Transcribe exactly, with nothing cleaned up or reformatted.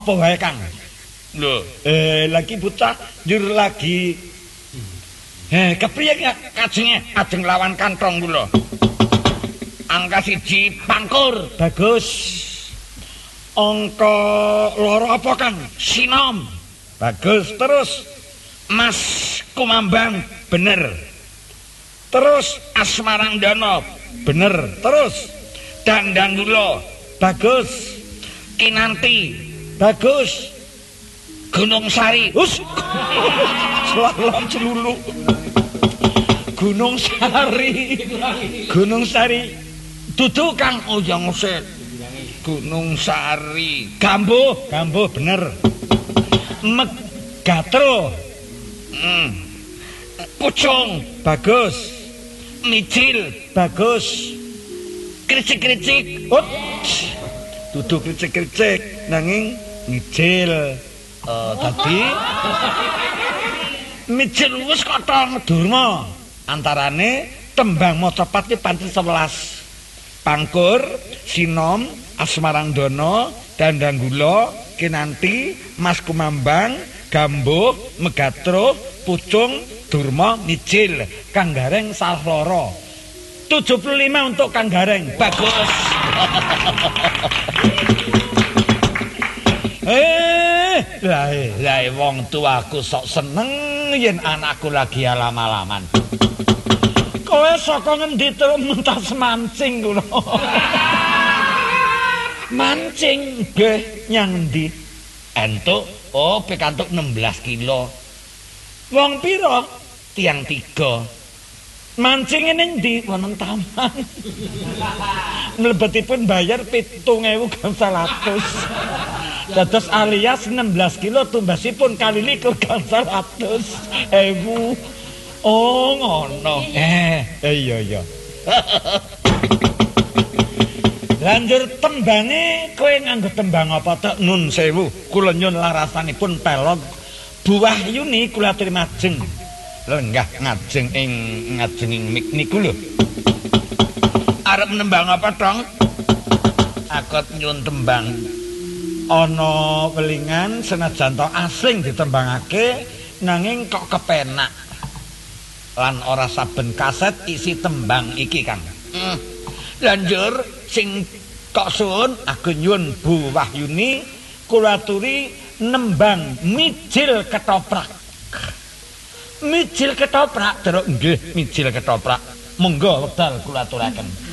apa wae Kang? Lho, Eh lagi bocah njur lagi Eh kepriye kajenge ajeng lawan kantong kula. angka siji pangkur. Bagus. Angka loro apa Kang? Sinom. Bagus. Terus Mas Kumambang bener. terus Asmarandana bener. Terus Dandangula bagus. Kinanti Bagus. Gunung Sari. Us. Selalam celulu. Gunung Sari. Gunung Sari. Dudu Kang Oh yang uset Gunung Sari. Gambuh, Gambuh bener. Megatro. hmm. Pucung Bagus. Mijil Bagus. Kricik-kricik. Ut. Dudu kricik-kricik nanging ngijil. Eh tadi mijil wis kata ngedurma. Antarane tembang macapat ki pancen sewelas. Pangkur, Sinom, Asmarandana, Dandanggula, Kinanti, Mas Kumambang, Gambuh, Megatro, Pucung, Durma, Mijil, Kang Gareng salah loro. tujuh puluh lima untuk Kang Gareng. Bagus. Eh, lah lah wong tuaku sok seneng yen anakku lagi alam-alaman. Kowe saka ngendi terus mentas mancing kula. Mancing nggih nyang endi? Entuk. Oh, pikantuk enam belas kilo. Wong pira? Tiang tiga. Mancing ning ndi? Wonten taman. Mlebetipun bayar pitung ewu gangsal atus. Dados alias enam belas kilo tumbasipun kali likur gangsal atus ewu. Oh ngono. Eh, eh iya iya. Lanjur tembange kowe nganggo tembang apa tok? Nun sewu. Kula nyun larasanipun pelog. Bu Wahyuni kula aturi majeng. Lenggah ngajeng ing ngajeng ing mik niku lho. Arep nembang apa, Tong? Akot nyun tembang. Ana welingan senajan to asing ditembangake nanging kok kepenak. Lan ora saben kaset isi tembang iki, Kang. Hmm. Lanjur sing kok suwun aku nyuwun Bu Wahyuni kula aturi nembang Mijil Ketoprak. Mijil Ketoprak, terus nggih Mijil Ketoprak. Monggo wekdal kula aturaken.